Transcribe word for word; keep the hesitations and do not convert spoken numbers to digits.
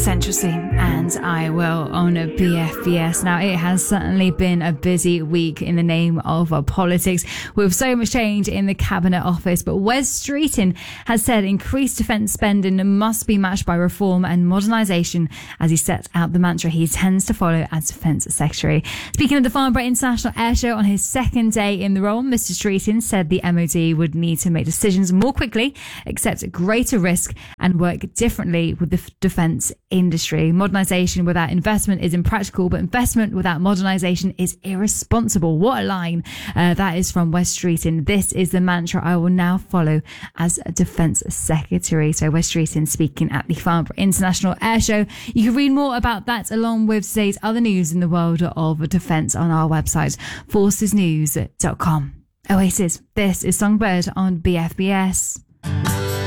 Essential Scene, and I will on a B F B S. Now, it has certainly been a busy week in the name of uh, politics, with so much change in the Cabinet Office. But Wes Streeting has said increased defence spending must be matched by reform and modernisation, as he sets out the mantra he intends to follow as Defence Secretary. Speaking of the Farnborough International Air Show on his second day in the role, Mr Streeting said the M O D would need to make decisions more quickly, accept greater risk, and work differently with the defence industry. Modernisation without investment is impractical, but investment without modernisation is irresponsible. What a line. Uh, that is from Wes Streeting. This is the mantra I will now follow as a Defence Secretary. So Wes Streeting speaking at the Farnborough International Air Show. You can read more about that along with today's other news in the world of defence on our website, forces news dot com. Oasis, this is Songbird on B F B S.